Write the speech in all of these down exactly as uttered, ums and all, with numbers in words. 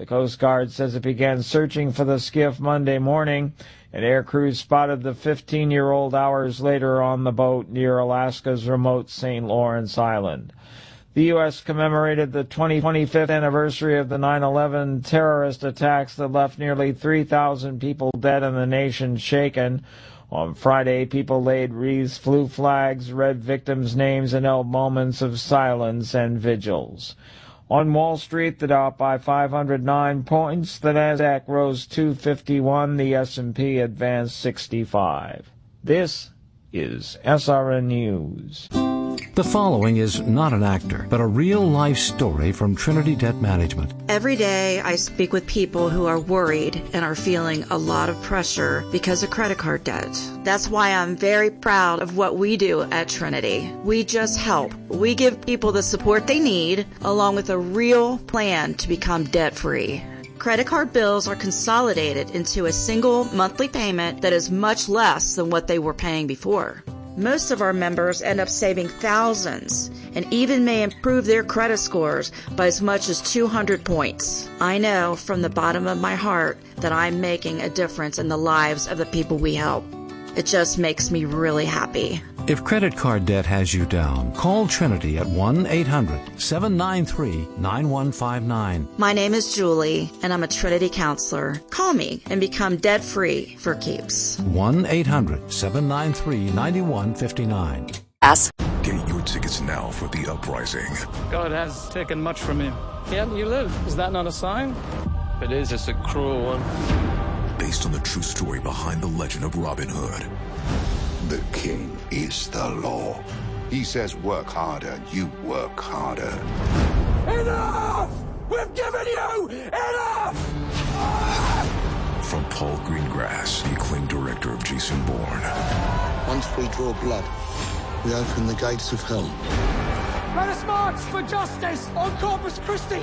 The Coast Guard says it began searching for the skiff Monday morning, and air crews spotted the fifteen-year-old hours later on the boat near Alaska's remote Saint Lawrence Island. The U S commemorated the twenty-fifth anniversary of the nine eleven terrorist attacks that left nearly three thousand people dead and the nation shaken. On Friday, people laid wreaths, flew flags, read victims' names, and held moments of silence and vigils. On Wall Street, the Dow up by five hundred nine points, the Nasdaq rose two fifty-one, the S and P advanced sixty-five. This is S R N News. The following is not an actor, but a real-life story from Trinity Debt Management. Every day I speak with people who are worried and are feeling a lot of pressure because of credit card debt. That's why I'm very proud of what we do at Trinity. We just help. We give people the support they need, along with a real plan to become debt-free. Credit card bills are consolidated into a single monthly payment that is much less than what they were paying before. Most of our members end up saving thousands and even may improve their credit scores by as much as two hundred points. I know from the bottom of my heart that I'm making a difference in the lives of the people we help. It just makes me really happy. If credit card debt has you down, call Trinity at one eight hundred seven nine three nine one five nine. My name is Julie, and I'm a Trinity counselor. Call me and become debt-free for keeps. one eight hundred seven nine three nine one five nine. Ask. Get your tickets now for The Uprising. God has taken much from him. Yet you live. Is that not a sign? If it is, it's a cruel one. Based on the true story behind the legend of Robin Hood. The king is the law. He says work harder, you work harder. Enough! We've given you enough! From Paul Greengrass, the acclaimed director of Jason Bourne. Once we draw blood, we open the gates of hell. Let us march for justice on Corpus Christi!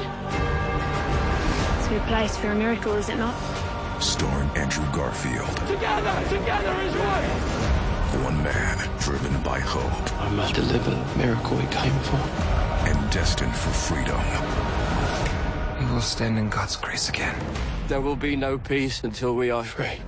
It's a good place for a miracle, is it not? Starring Andrew Garfield. Together, together is one! One man driven by hope. I must deliver the miracle he came for. And destined for freedom. We will stand in God's grace again. There will be no peace until we are free.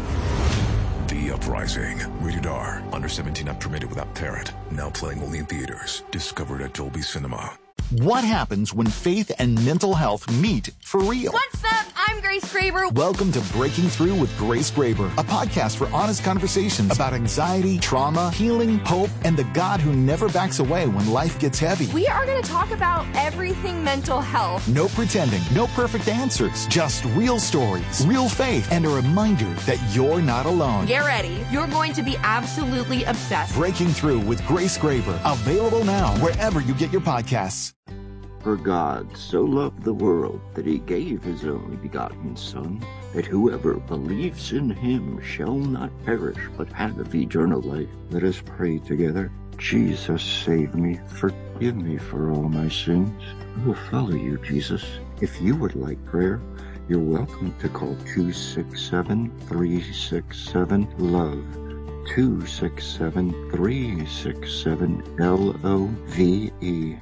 The Uprising. Rated R. Under seventeen not permitted without parent. Now playing only in theaters. Discovered at Dolby Cinema. What happens when faith and mental health meet for real? What's up? I'm Grace Graber. Welcome to Breaking Through with Grace Graber, a podcast for honest conversations about anxiety, trauma, healing, hope, and the God who never backs away when life gets heavy. We are going to talk about everything mental health. No pretending, no perfect answers, just real stories, real faith, and a reminder that you're not alone. Get ready. You're going to be absolutely obsessed. Breaking Through with Grace Graber, available now wherever you get your podcasts. For God so loved the world that he gave his only begotten Son, that whoever believes in him shall not perish but have eternal life. Let us pray together. Jesus, save me. Forgive me for all my sins. I will follow you, Jesus. If you would like prayer, you're welcome to call two six seven, three six seven, LOVE. two six seven, three six seven, L O V E.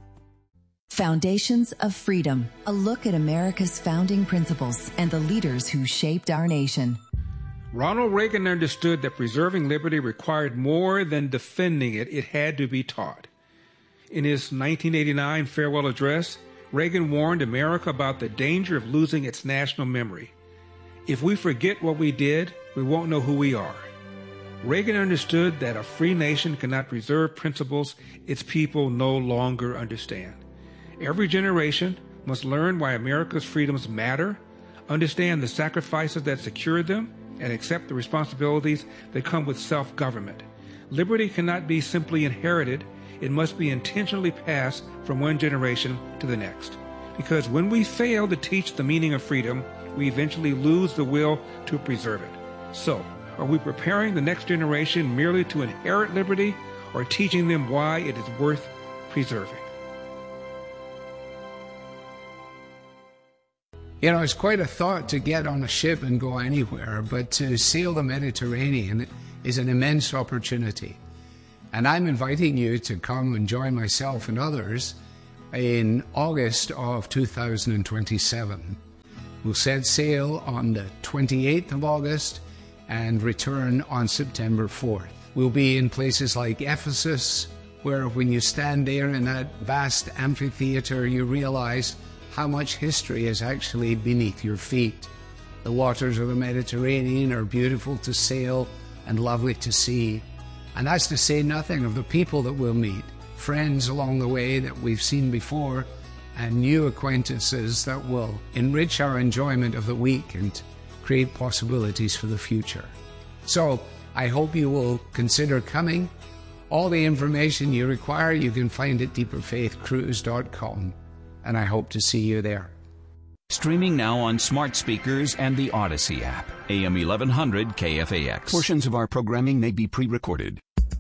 Foundations of Freedom, a look at America's founding principles and the leaders who shaped our nation. Ronald Reagan understood that preserving liberty required more than defending it, it had to be taught. In his nineteen eighty-nine farewell address, Reagan warned America about the danger of losing its national memory. If we forget what we did, we won't know who we are. Reagan understood that a free nation cannot preserve principles its people no longer understand. Every generation must learn why America's freedoms matter, understand the sacrifices that secure them, and accept the responsibilities that come with self-government. Liberty cannot be simply inherited. It must be intentionally passed from one generation to the next. Because when we fail to teach the meaning of freedom, we eventually lose the will to preserve it. So, are we preparing the next generation merely to inherit liberty, or teaching them why it is worth preserving? You know, it's quite a thought to get on a ship and go anywhere, but to sail the Mediterranean is an immense opportunity. And I'm inviting you to come and join myself and others in August of two thousand twenty-seven. We'll set sail on the twenty-eighth of August and return on September fourth. We'll be in places like Ephesus, where when you stand there in that vast amphitheater, you realize how much history is actually beneath your feet. The waters of the Mediterranean are beautiful to sail and lovely to see. And that's to say nothing of the people that we'll meet, friends along the way that we've seen before, and new acquaintances that will enrich our enjoyment of the week and create possibilities for the future. So I hope you will consider coming. All the information you require you can find at deeper faith cruise dot com, and I hope to see you there. Streaming now on smart speakers and the Odyssey app. A M eleven hundred K F A X. Portions of our programming may be pre-recorded.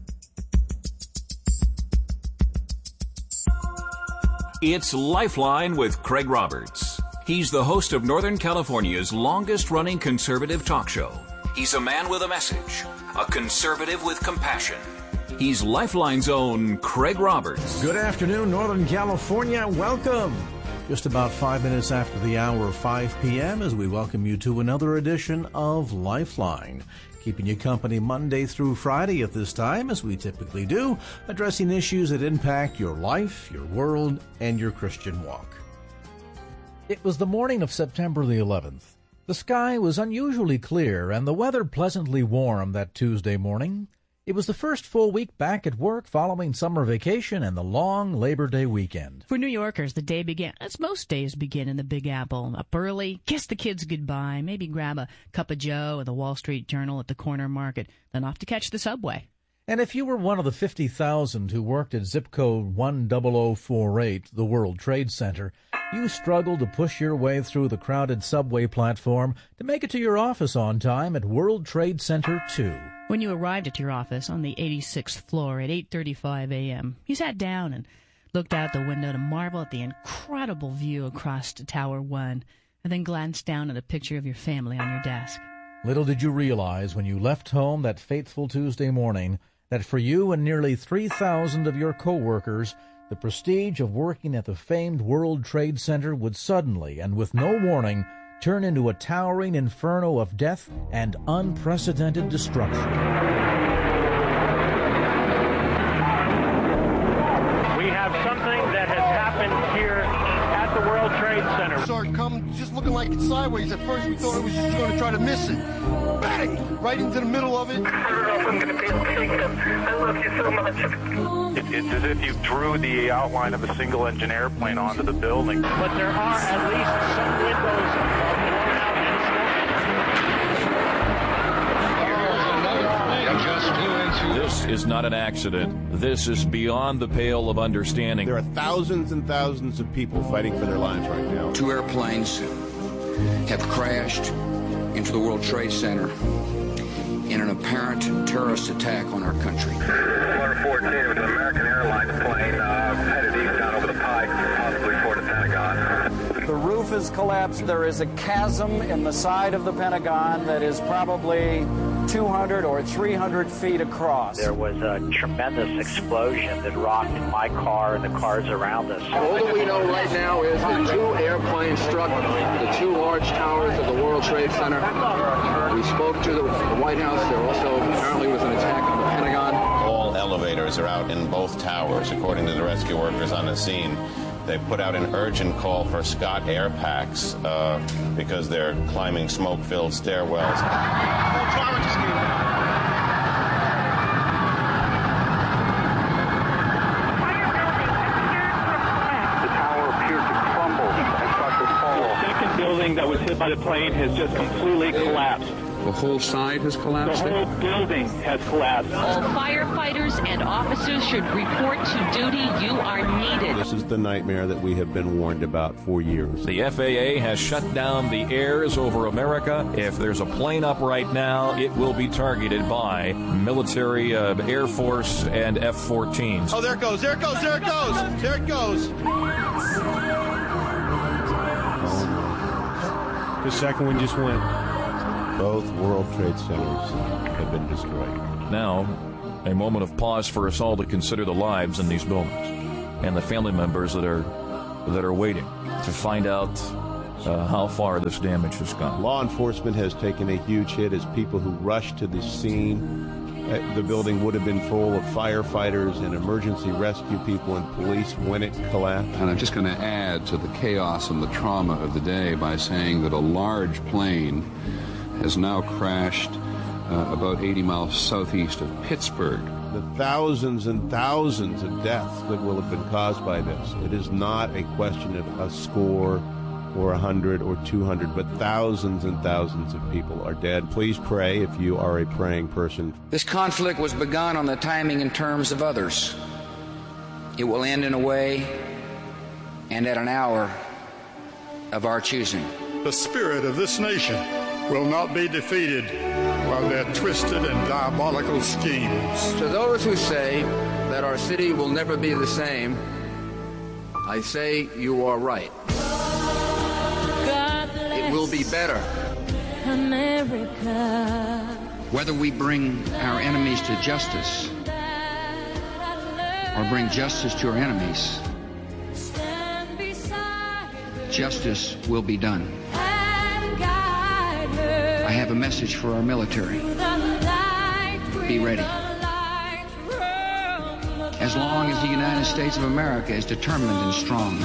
It's Lifeline with Craig Roberts. He's the host of Northern California's longest-running conservative talk show. He's a man with a message, a conservative with compassion. He's Lifeline's own Craig Roberts. Good afternoon, Northern California. Welcome. Just about five minutes after the hour of five p.m. as we welcome you to another edition of Lifeline. Keeping you company Monday through Friday at this time, as we typically do, addressing issues that impact your life, your world, and your Christian walk. It was the morning of September the eleventh. The sky was unusually clear and the weather pleasantly warm that Tuesday morning. It was the first full week back at work following summer vacation and the long Labor Day weekend. For New Yorkers, the day began, as most days begin in the Big Apple. Up early, kiss the kids goodbye, maybe grab a cup of joe or the Wall Street Journal at the corner market, then off to catch the subway. And if you were one of the fifty thousand who worked at zip code one zero zero four eight, the World Trade Center, you struggled to push your way through the crowded subway platform to make it to your office on time at World Trade Center two. When you arrived at your office on the eighty-sixth floor at eight thirty-five a.m., you sat down and looked out the window to marvel at the incredible view across to Tower One, and then glanced down at a picture of your family on your desk. Little did you realize when you left home that fateful Tuesday morning that for you and nearly three thousand of your co-workers, the prestige of working at the famed World Trade Center would suddenly, and with no warning, turn into a towering inferno of death and unprecedented destruction. We have something that has happened here at the World Trade Center. Saw it come just looking like it's sideways. At first we thought it was just going to try to miss it. Bang! Right into the middle of it. I don't know if I'm going to be able to take them. I love you so much. It, it's as if you drew the outline of a single-engine airplane onto the building. But there are at least some windows. This is not an accident. This is beyond the pale of understanding. There are thousands and thousands of people fighting for their lives right now. Two airplanes have crashed into the World Trade Center in an apparent terrorist attack on our country. one fourteen with an American Airlines plane uh, headed east down over the Pike, possibly toward the Pentagon. The roof has collapsed. There is a chasm in the side of the Pentagon that is probably two hundred or three hundred feet across. There was a tremendous explosion that rocked my car and the cars around us. All that we know right now is that two airplanes struck the two large towers of the World Trade Center. We spoke to the White House. There also apparently was an attack on the Pentagon. All elevators are out in both towers, according to the rescue workers on the scene. They put out an urgent call for Scott Air Packs uh, because they're climbing smoke-filled stairwells. That was hit by the plane has just completely collapsed. The whole side has collapsed? The whole building has collapsed. All firefighters and officers should report to duty. You are needed. This is the nightmare that we have been warned about for years. The F A A has shut down the airs over America. If there's a plane up right now, it will be targeted by military, uh, Air Force, and F fourteens. Oh, there it goes, there it goes, there it goes, there it goes. The second one just went. Both World Trade Centers have been destroyed. Now, a moment of pause for us all to consider the lives in these buildings and the family members that are that are waiting to find out uh, how far this damage has gone. Law enforcement has taken a huge hit as people who rushed to the scene. Uh, the building would have been full of firefighters and emergency rescue people and police when it collapsed. And I'm just going to add to the chaos and the trauma of the day by saying that a large plane has now crashed uh, about eighty miles southeast of Pittsburgh. The thousands and thousands of deaths that will have been caused by this. It is not a question of a score or a hundred or two hundred, but thousands and thousands of people are dead. Please pray if you are a praying person. This conflict was begun on the timing and terms of others. It will end in a way and at an hour of our choosing. The spirit of this nation will not be defeated by their twisted and diabolical schemes. To those who say that our city will never be the same, I say you are right. It will be better. America. Whether we bring our enemies to justice or bring justice to our enemies, justice will be done. I have a message for our military. Be ready. As long as the United States of America is determined and strong,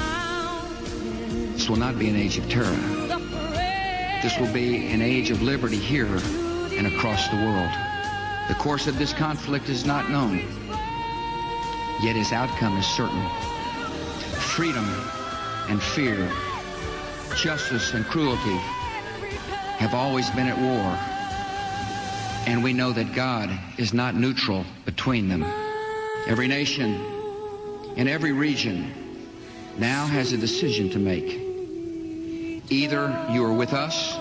this will not be an age of terror. This will be an age of liberty here and across the world. The course of this conflict is not known, yet its outcome is certain. Freedom and fear, justice and cruelty have always been at war, and we know that God is not neutral between them. Every nation in every region now has a decision to make. Either you are with us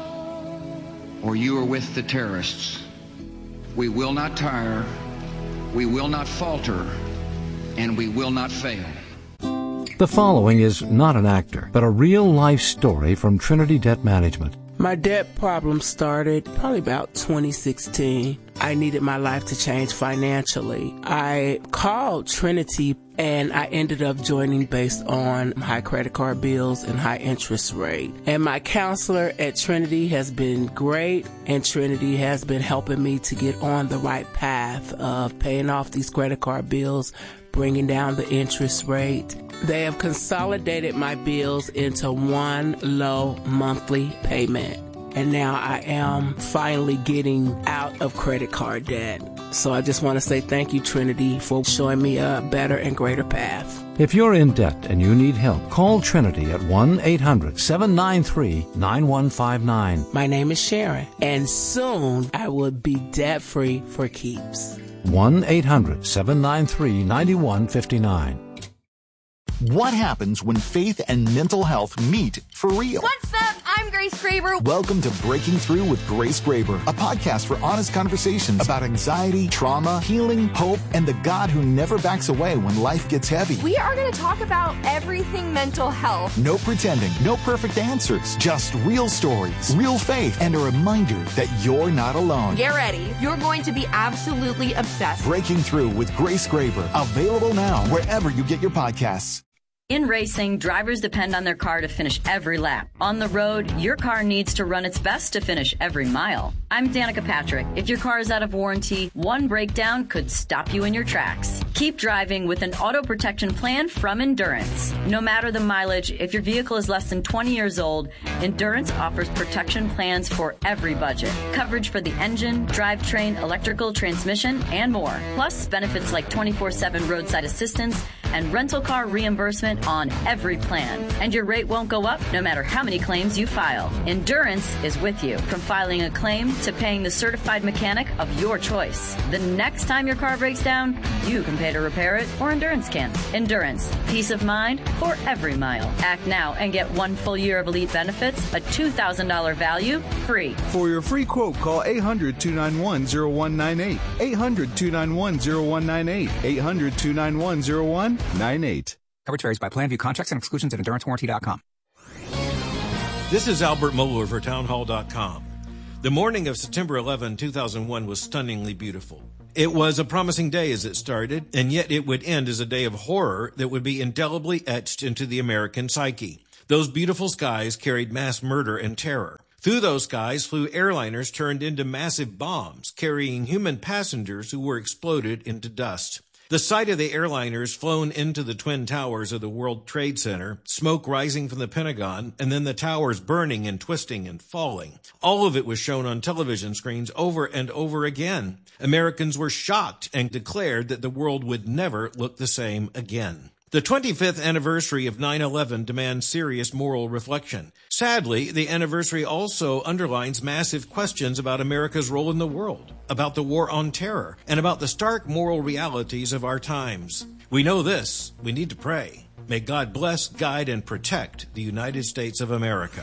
or you are with the terrorists. We will not tire, we will not falter, and we will not fail. The following is not an actor, but a real-life story from Trinity Debt Management. My debt problem started probably about twenty sixteen. I needed my life to change financially. I called Trinity and I ended up joining based on high credit card bills and high interest rate. And my counselor at Trinity has been great, and Trinity has been helping me to get on the right path of paying off these credit card bills, bringing down the interest rate. They have consolidated my bills into one low monthly payment. And now I am finally getting out of credit card debt. So I just want to say thank you, Trinity, for showing me a better and greater path. If you're in debt and you need help, call Trinity at one eight hundred seven nine three nine one five nine. My name is Sharon, and soon I will be debt-free for keeps. one eight hundred seven nine three nine one five nine. What happens when faith and mental health meet for real? What's up? I'm Grace Graber. Welcome to Breaking Through with Grace Graber, a podcast for honest conversations about anxiety, trauma, healing, hope, and the God who never backs away when life gets heavy. We are going to talk about everything mental health. No pretending, no perfect answers, just real stories, real faith, and a reminder that you're not alone. Get ready. You're going to be absolutely obsessed. Breaking Through with Grace Graber, available now wherever you get your podcasts. In racing, drivers depend on their car to finish every lap. On the road, your car needs to run its best to finish every mile. I'm Danica Patrick. If your car is out of warranty, one breakdown could stop you in your tracks. Keep driving with an auto protection plan from Endurance. No matter the mileage, if your vehicle is less than twenty years old, Endurance offers protection plans for every budget. Coverage for the engine, drivetrain, electrical, transmission, and more. Plus, benefits like twenty-four seven roadside assistance and rental car reimbursement on every plan. And your rate won't go up no matter how many claims you file. Endurance is with you, from filing a claim to paying the certified mechanic of your choice. The next time your car breaks down, you can pay to repair it, or Endurance can. Endurance, peace of mind for every mile. Act now and get one full year of elite benefits, a two thousand dollars value, free. For your free quote, call eight hundred two nine one zero one nine eight. eight hundred two nine one zero one nine eight. eight hundred two nine one zero one nine eight. Coverage varies by plan. View contracts and exclusions at endurance warranty dot com. This is Albert Mohler for townhall dot com. The morning of September eleventh, two thousand one was stunningly beautiful. It was a promising day as it started, and yet it would end as a day of horror that would be indelibly etched into the American psyche. Those beautiful skies carried mass murder and terror. Through those skies flew airliners turned into massive bombs, carrying human passengers who were exploded into dust. The sight of the airliners flown into the Twin Towers of the World Trade Center, smoke rising from the Pentagon, and then the towers burning and twisting and falling. All of it was shown on television screens over and over again. Americans were shocked and declared that the world would never look the same again. The twenty-fifth anniversary of nine eleven demands serious moral reflection. Sadly, the anniversary also underlines massive questions about America's role in the world, about the war on terror, and about the stark moral realities of our times. We know this. We need to pray. May God bless, guide, and protect the United States of America.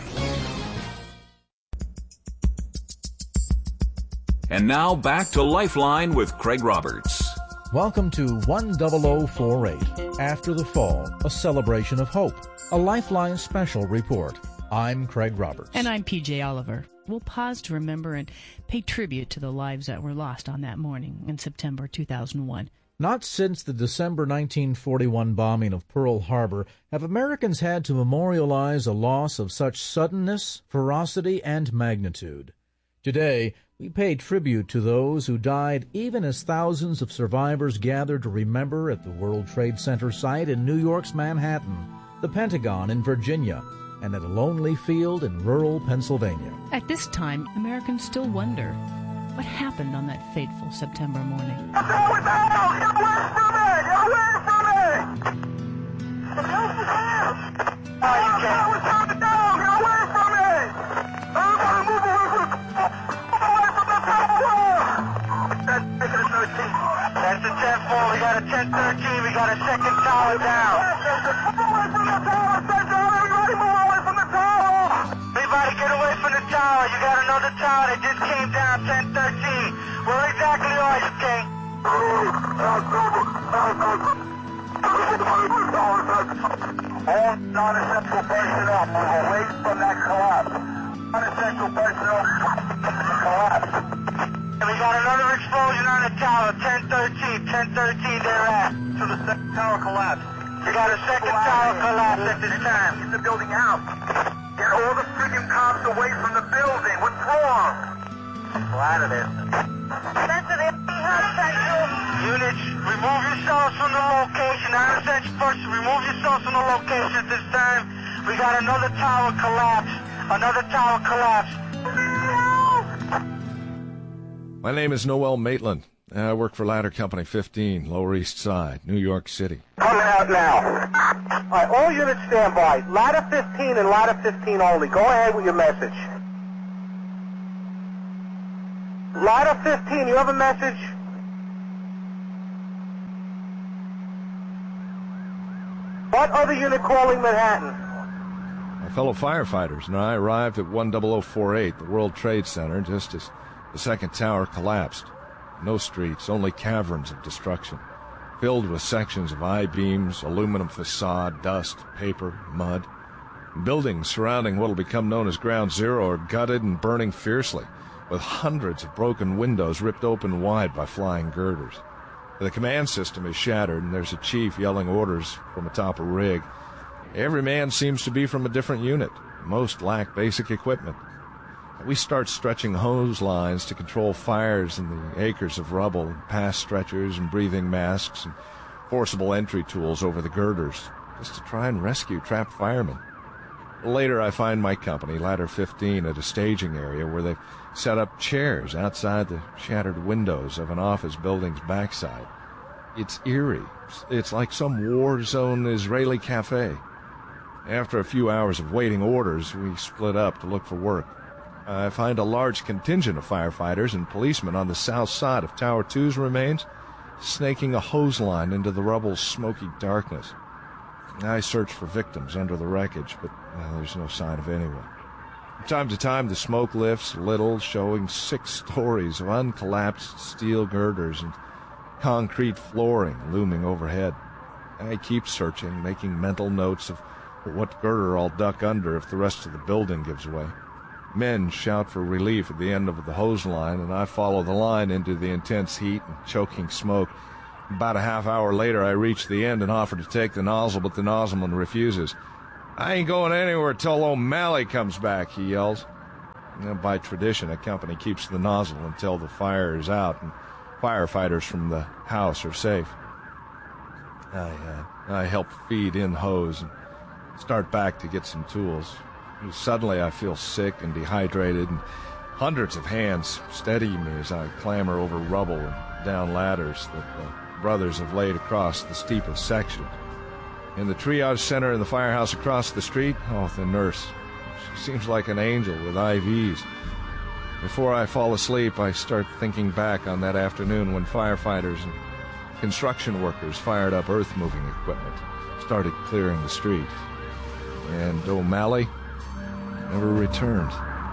And now back to Lifeline with Craig Roberts. Welcome to one thousand forty-eight, After the Fall, a celebration of hope, a Lifeline special report. I'm Craig Roberts. And I'm P J Oliver. We'll pause to remember and pay tribute to the lives that were lost on that morning in September two thousand one. Not since the December nineteen forty-one bombing of Pearl Harbor have Americans had to memorialize a loss of such suddenness, ferocity, and magnitude. Today, we pay tribute to those who died even as thousands of survivors gathered to remember at the World Trade Center site in New York's Manhattan, the Pentagon in Virginia, and at a lonely field in rural Pennsylvania. At this time, Americans still wonder what happened on that fateful September morning. That's a ten four, we got a ten thirteen, we got a second tower down. Everybody get away from the tower, you got another tower that just came down, ten thirteen. Where exactly are you, King? All non-essential personnel, move away from that collapse. Non-essential personnel, collapse. And we got another explosion on the tower, ten thirteen, ten thirteen thereafter. So the second tower collapsed. We got a second tower collapse at this time. Get the building out. Get all the freaking cops away from the building. What's wrong? We're out of there. Units, remove yourselves from the location. Non-essential person, remove yourselves from the location at this time. We got another tower collapse. Another tower collapse. My name is Noel Maitland. I work for Ladder Company fifteen, Lower East Side, New York City. Coming out now. All right, all units stand by. Ladder fifteen and Ladder fifteen only. Go ahead with your message. Ladder fifteen, you have a message? What other unit calling Manhattan? My fellow firefighters and I arrived at one thousand forty-eight, the World Trade Center, just as the second tower collapsed. No streets, only caverns of destruction, filled with sections of I-beams, aluminum facade, dust, paper, mud. Buildings surrounding what will become known as Ground Zero are gutted and burning fiercely, with hundreds of broken windows ripped open wide by flying girders. The command system is shattered, and there's a chief yelling orders from atop a rig. Every man seems to be from a different unit. Most lack basic equipment. We start stretching hose lines to control fires in the acres of rubble, pass stretchers and breathing masks and forcible entry tools over the girders, just to try and rescue trapped firemen. Later, I find my company, Ladder fifteen, at a staging area where they've set up chairs outside the shattered windows of an office building's backside. It's eerie. It's like some war-zone Israeli cafe. After a few hours of waiting orders, we split up to look for work. I find a large contingent of firefighters and policemen on the south side of Tower two's remains, snaking a hose line into the rubble's smoky darkness. I search for victims under the wreckage, but well, there's no sign of anyone. From time to time, the smoke lifts a little, showing six stories of uncollapsed steel girders and concrete flooring looming overhead. I keep searching, making mental notes of what girder I'll duck under if the rest of the building gives way. Men shout for relief at the end of the hose line, and I follow the line into the intense heat and choking smoke. About a half hour later, I reach the end and offer to take the nozzle, but the nozzleman refuses. I ain't going anywhere till O'Malley comes back, he yells. You know, by tradition, a company keeps the nozzle until the fire is out and firefighters from the house are safe. I, uh, I help feed in hose and start back to get some tools. Suddenly I feel sick and dehydrated, and hundreds of hands steady me as I clamber over rubble and down ladders that the brothers have laid across the steepest section. In the triage center in the firehouse across the street, oh, the nurse. She seems like an angel with I Vs. Before I fall asleep, I start thinking back on that afternoon when firefighters and construction workers fired up earth-moving equipment, started clearing the street. And O'Malley never returned.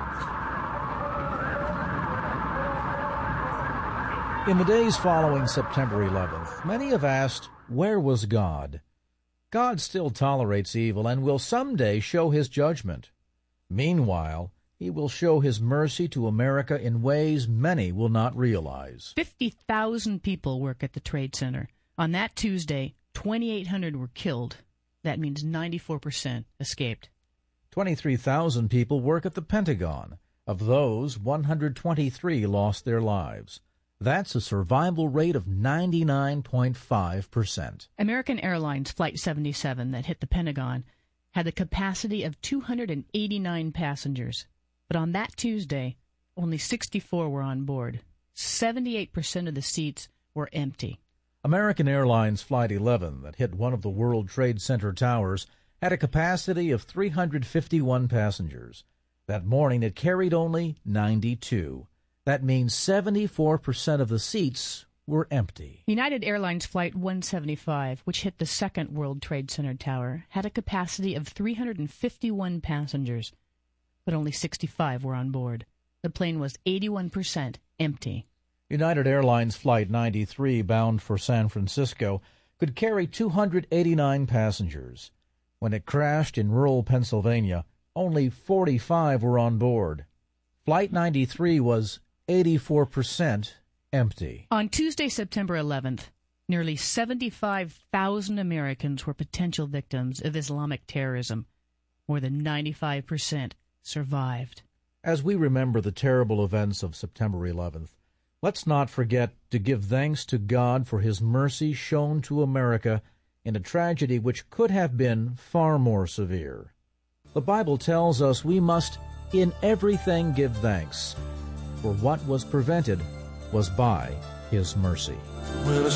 In the days following September eleventh, many have asked, where was God? God still tolerates evil and will someday show his judgment. Meanwhile, he will show his mercy to America in ways many will not realize. fifty thousand people work at the Trade Center. On that Tuesday, twenty-eight hundred were killed. That means ninety-four percent escaped. twenty-three thousand people work at the Pentagon. Of those, one hundred twenty-three lost their lives. That's a survival rate of ninety-nine point five percent. American Airlines Flight seventy-seven that hit the Pentagon had the capacity of two hundred eighty-nine passengers. But on that Tuesday, only sixty-four were on board. seventy-eight percent of the seats were empty. American Airlines Flight eleven that hit one of the World Trade Center towers had a capacity of three hundred fifty-one passengers. That morning it carried only ninety-two. That means seventy-four percent of the seats were empty. United Airlines Flight one seventy-five, which hit the second World Trade Center tower, had a capacity of three hundred fifty-one passengers, but only sixty-five were on board. The plane was eighty-one percent empty. United Airlines Flight ninety-three, bound for San Francisco, could carry two hundred eighty-nine passengers. When it crashed in rural Pennsylvania, only forty-five were on board. Flight ninety-three was eighty-four percent empty. On Tuesday, September eleventh, nearly seventy-five thousand Americans were potential victims of Islamic terrorism. More than ninety-five percent survived. As we remember the terrible events of September eleventh, let's not forget to give thanks to God for his mercy shown to America in a tragedy which could have been far more severe. The Bible tells us we must in everything give thanks, for what was prevented was by his mercy.